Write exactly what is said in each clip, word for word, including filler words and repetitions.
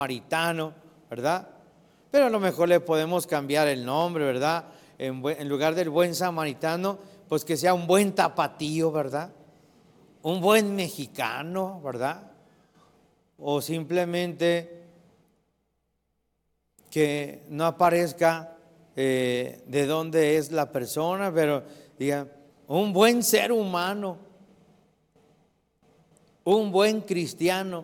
samaritano, ¿verdad? Pero a lo mejor le podemos cambiar el nombre, ¿verdad? En, en lugar del buen samaritano, pues que sea un buen tapatío, ¿verdad? Un buen mexicano, ¿verdad? O simplemente que no aparezca eh, de dónde es la persona, pero diga, un buen ser humano, un buen cristiano.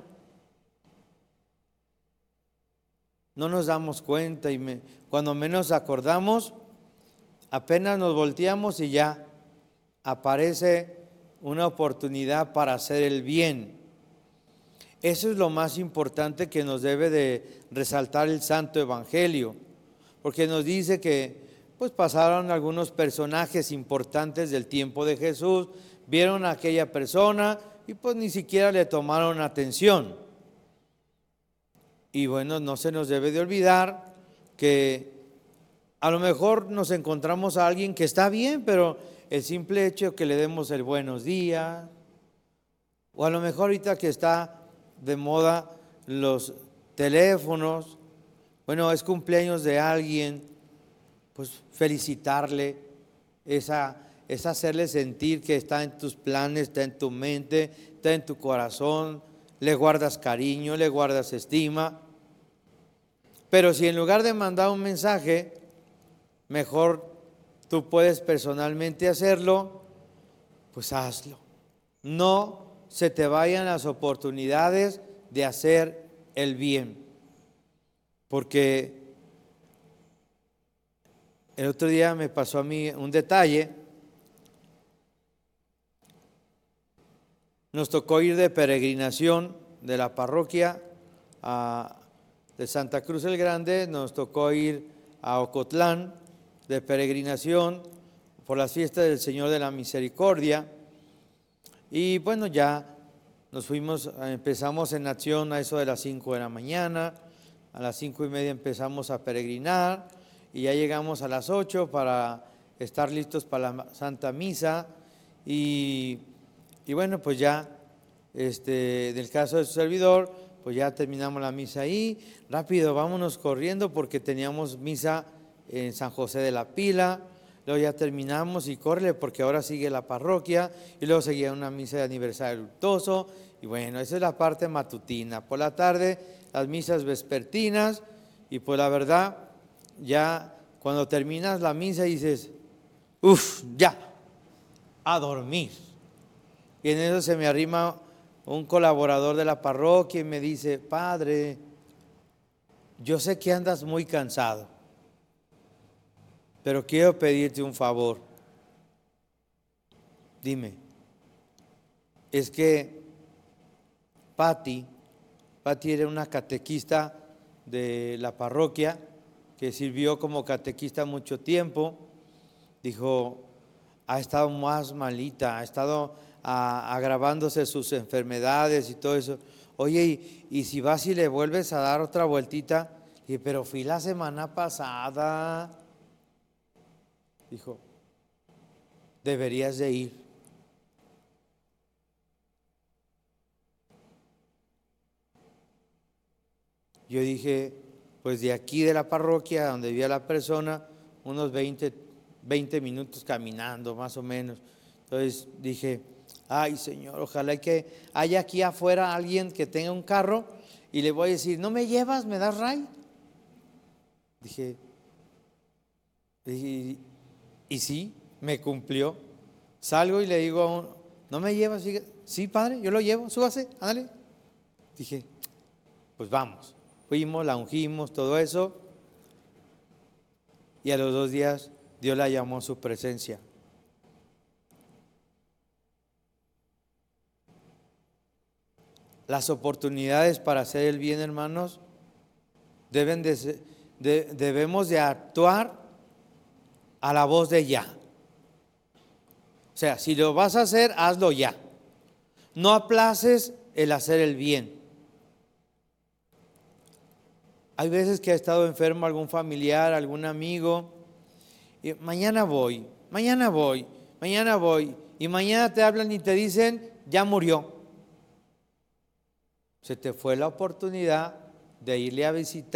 No nos damos cuenta y me, cuando menos acordamos, apenas nos volteamos y ya aparece una oportunidad para hacer el bien. Eso es lo más importante que nos debe de resaltar el Santo Evangelio, porque nos dice que pues pasaron algunos personajes importantes del tiempo de Jesús, vieron a aquella persona y pues ni siquiera le tomaron atención. Y bueno, no se nos debe de olvidar que a lo mejor nos encontramos a alguien que está bien, pero el simple hecho que le demos el buenos días, o a lo mejor ahorita que está de moda los teléfonos, bueno, es cumpleaños de alguien, pues felicitarle, esa, es hacerle sentir que está en tus planes, está en tu mente, está en tu corazón, le guardas cariño, le guardas estima. Pero si en lugar de mandar un mensaje, mejor tú puedes personalmente hacerlo, pues hazlo. No se te vayan las oportunidades de hacer el bien. Porque el otro día me pasó a mí un detalle. Nos tocó ir de peregrinación de la parroquia a, de Santa Cruz el Grande, nos tocó ir a Ocotlán de peregrinación por las fiestas del Señor de la Misericordia. Y bueno, ya nos fuimos, empezamos en acción a eso de las cinco de la mañana, a las cinco y media empezamos a peregrinar y ya llegamos a las ocho para estar listos para la Santa Misa y, y bueno, pues ya, este, del caso de su servidor, pues ya terminamos la misa ahí, rápido, vámonos corriendo porque teníamos misa en San José de la Pila. Luego ya terminamos y córrele porque ahora sigue la parroquia y luego seguía una misa de aniversario luctuoso y bueno, esa es la parte matutina. Por la tarde las misas vespertinas y pues la verdad ya cuando terminas la misa dices, uff, ya, a dormir. Y en eso se me arrima un colaborador de la parroquia y me dice, padre, yo sé que andas muy cansado, pero quiero pedirte un favor. Dime, es que Pati, Pati era una catequista de la parroquia que sirvió como catequista mucho tiempo. Dijo, ha estado más malita, ha estado a, agravándose sus enfermedades y todo eso. Oye, y, y si vas y le vuelves a dar otra vueltita, dije, pero fui la semana pasada. Dijo, deberías de ir. Yo dije, pues de aquí de la parroquia, donde vivía la persona, unos veinte, veinte minutos caminando, más o menos. Entonces dije, ay Señor, ojalá que haya aquí afuera alguien que tenga un carro y le voy a decir, ¿no me llevas? ¿Me das ray? Dije, y, y sí, me cumplió. Salgo y le digo a uno, ¿no me llevas? Sí, padre, yo lo llevo, súbase, ándale. Dije, pues vamos. Fuimos, la ungimos, todo eso. Y a los dos días Dios la llamó a su presencia. Las oportunidades para hacer el bien, hermanos, deben de, ser, de debemos de actuar a la voz de ya. O sea, si lo vas a hacer, hazlo ya. No aplaces el hacer el bien. Hay veces que ha estado enfermo algún familiar, algún amigo, y mañana voy, mañana voy, mañana voy, y mañana te hablan y te dicen, ya murió. Se te fue la oportunidad de irle a visitar